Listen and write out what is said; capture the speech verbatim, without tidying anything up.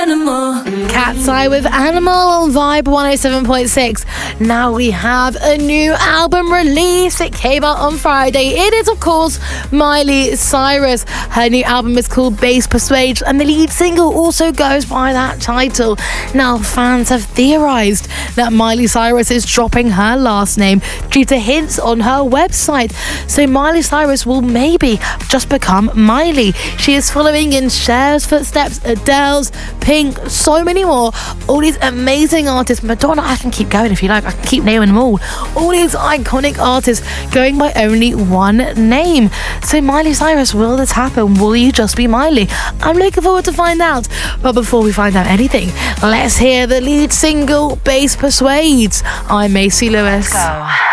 Cat's Eye with Animal on Vibe one oh seven point six. Now we have a new album release. It came out on Friday. It is, of course, Miley Cyrus. Her new album is called Bass Persuades, and the lead single also goes by that title. Now, fans have theorized that Miley Cyrus is dropping her last name due to hints on her website. So Miley Cyrus will maybe just become Miley. She is following in Cher's footsteps, Adele's, Pink, so many more. All these amazing artists. Madonna, I can keep going if you like. I can keep naming them all. All these iconic artists going by only one name. So Miley Cyrus, will this happen? Will you just be Miley? I'm looking forward to find out. But before we find out anything, let's hear the lead single, Bass Persuades. I'm Macy Lewis. Go.